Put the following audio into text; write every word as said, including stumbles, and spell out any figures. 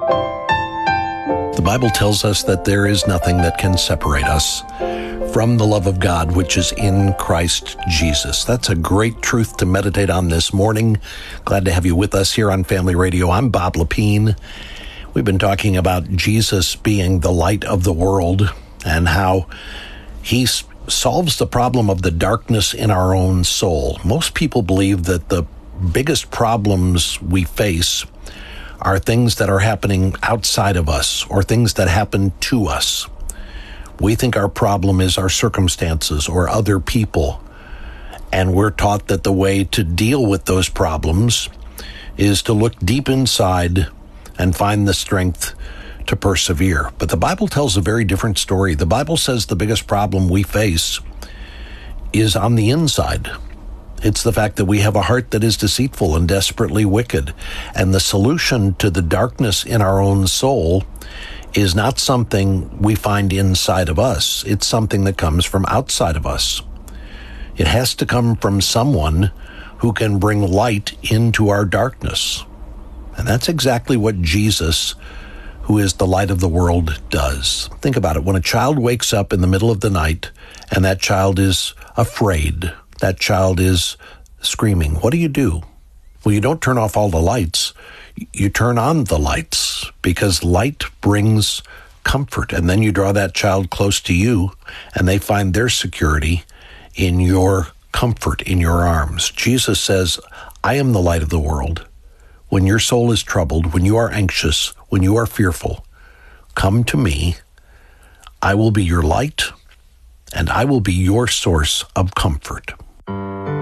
The Bible tells us that there is nothing that can separate us from the love of God, which is in Christ Jesus. That's a great truth to meditate on this morning. Glad to have you with us here on Family Radio. I'm Bob Lepine. We've been talking about Jesus being the light of the world and how he solves the problem of the darkness in our own soul. Most people believe that the biggest problems we face are things that are happening outside of us or things that happen to us. We think our problem is our circumstances or other people, and we're taught that the way to deal with those problems is to look deep inside and find the strength to persevere. But the Bible tells a very different story. The Bible says the biggest problem we face is on the inside. It's the fact that we have a heart that is deceitful and desperately wicked. And the solution to the darkness in our own soul is not something we find inside of us. It's something that comes from outside of us. It has to come from someone who can bring light into our darkness. And that's exactly what Jesus, who is the light of the world, does. Think about it. When a child wakes up in the middle of the night and that child is afraid, that child is screaming, what do you do? Well, you don't turn off all the lights. You turn on the lights because light brings comfort. And then you draw that child close to you and they find their security in your comfort, in your arms. Jesus says, I am the light of the world. When your soul is troubled, when you are anxious, when you are fearful, come to me. I will be your light and I will be your source of comfort.